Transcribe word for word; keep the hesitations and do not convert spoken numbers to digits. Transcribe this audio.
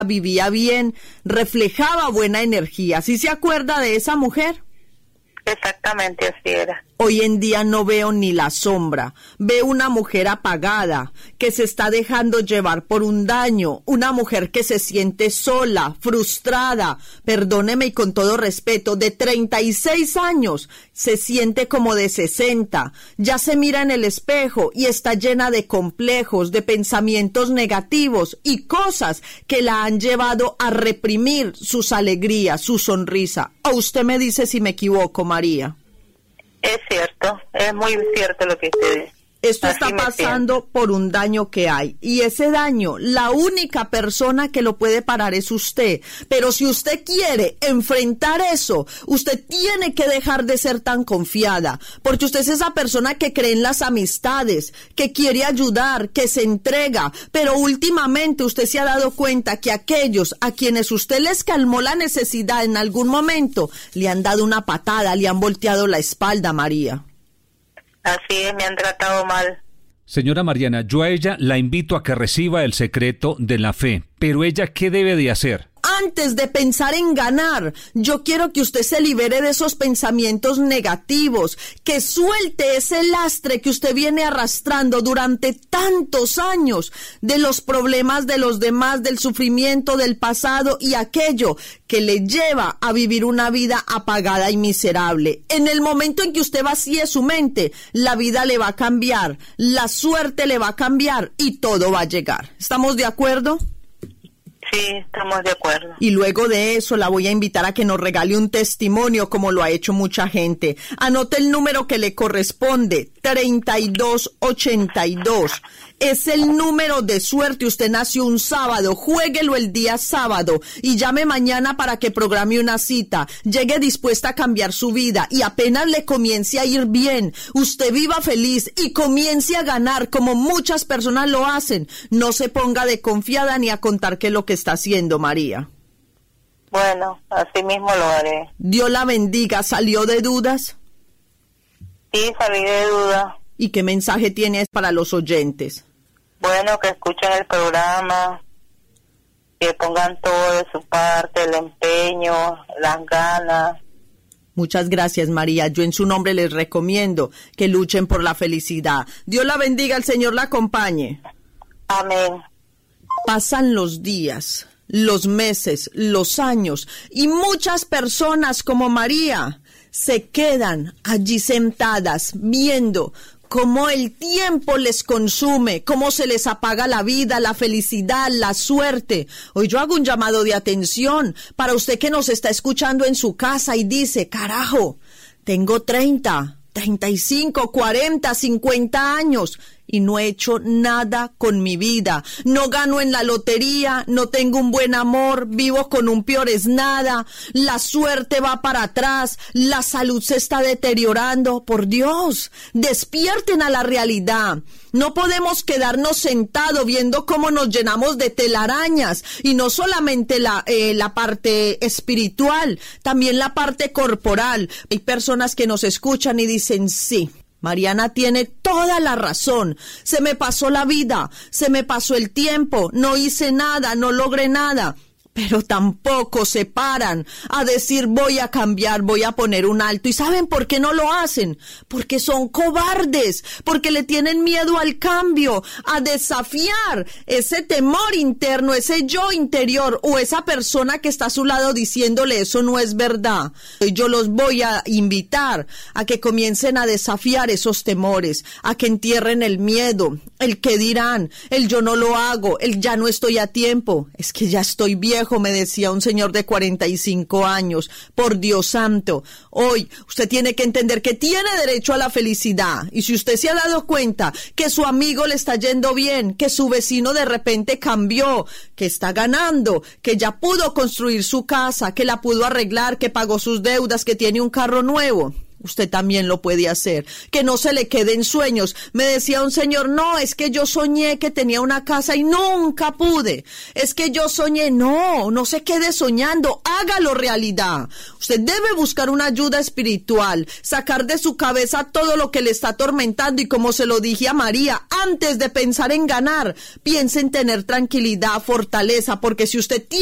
vivía bien, reflejaba buena energía. ¿Sí se acuerda de esa mujer? Exactamente, así era. Hoy en día no veo ni la sombra. Veo una mujer apagada, que se está dejando llevar por un daño, una mujer que se siente sola, frustrada, perdóneme y con todo respeto, de treinta y seis años, se siente como de sesenta, ya se mira en el espejo y está llena de complejos, de pensamientos negativos y cosas que la han llevado a reprimir sus alegrías, su sonrisa. O usted me dice si me equivoco, María. Es cierto, es muy cierto lo que usted dice. Esto está pasando por un daño que hay. Y ese daño, la única persona que lo puede parar es usted. Pero si usted quiere enfrentar eso, usted tiene que dejar de ser tan confiada. Porque usted es esa persona que cree en las amistades, que quiere ayudar, que se entrega. Pero últimamente usted se ha dado cuenta que aquellos a quienes usted les calmó la necesidad en algún momento, le han dado una patada, le han volteado la espalda, María. Así es, me han tratado mal. Señora Mariana, yo a ella la invito a que reciba el secreto de la fe, pero ella, ¿qué debe de hacer? Antes de pensar en ganar, yo quiero que usted se libere de esos pensamientos negativos, que suelte ese lastre que usted viene arrastrando durante tantos años, de los problemas de los demás, del sufrimiento del pasado y aquello que le lleva a vivir una vida apagada y miserable. En el momento en que usted vacíe su mente, la vida le va a cambiar, la suerte le va a cambiar y todo va a llegar. ¿Estamos de acuerdo? Sí, estamos de acuerdo. Y luego de eso la voy a invitar a que nos regale un testimonio como lo ha hecho mucha gente. Anote el número que le corresponde, treinta y dos ochenta y dos. Es el número de suerte. Usted nació un sábado, juéguelo el día sábado y llame mañana para que programe una cita. Llegue dispuesta a cambiar su vida y apenas le comience a ir bien, usted viva feliz y comience a ganar como muchas personas lo hacen. No se ponga de confiada ni a contar qué es lo que está haciendo, María. Bueno, así mismo lo haré. Dios la bendiga. ¿Salió de dudas? Sí, salí de duda. ¿Y qué mensaje tienes para los oyentes? Bueno, que escuchen el programa, que pongan todo de su parte, el empeño, las ganas. Muchas gracias, María. Yo en su nombre les recomiendo que luchen por la felicidad. Dios la bendiga, el Señor la acompañe. Amén. Pasan los días, los meses, los años, y muchas personas como María se quedan allí sentadas viendo cómo el tiempo les consume, cómo se les apaga la vida, la felicidad, la suerte. Hoy yo hago un llamado de atención para usted que nos está escuchando en su casa y dice, carajo, tengo treinta, treinta y cinco, cuarenta, cincuenta años y no he hecho nada con mi vida. No gano en la lotería, no tengo un buen amor, vivo con un peor es nada, la suerte va para atrás, la salud se está deteriorando. Por Dios, despierten a la realidad. No podemos quedarnos sentados viendo cómo nos llenamos de telarañas y no solamente la, eh, la parte espiritual, también la parte corporal. Hay personas que nos escuchan y dicen sí, Mariana tiene toda la razón. Se me pasó la vida, se me pasó el tiempo, no hice nada, no logré nada. Pero tampoco se paran a decir voy a cambiar, voy a poner un alto. ¿Y saben por qué no lo hacen? Porque son cobardes, porque le tienen miedo al cambio, a desafiar ese temor interno, ese yo interior o esa persona que está a su lado diciéndole eso no es verdad. Y yo los voy a invitar a que comiencen a desafiar esos temores, a que entierren el miedo, el qué dirán, el yo no lo hago, el ya no estoy a tiempo, es que ya estoy viejo. Me decía un señor de cuarenta y cinco años, por Dios santo, hoy usted tiene que entender que tiene derecho a la felicidad, y si usted se ha dado cuenta que su amigo le está yendo bien, que su vecino de repente cambió, que está ganando, que ya pudo construir su casa, que la pudo arreglar, que pagó sus deudas, que tiene un carro nuevo, usted también lo puede hacer. Que no se le queden sueños. Me decía un señor, no, es que yo soñé que tenía una casa y nunca pude. Es que yo soñé, no, no se quede soñando, hágalo realidad. Usted debe buscar una ayuda espiritual, sacar de su cabeza todo lo que le está atormentando y como se lo dije a María, antes de pensar en ganar, piense en tener tranquilidad, fortaleza, porque si usted tiene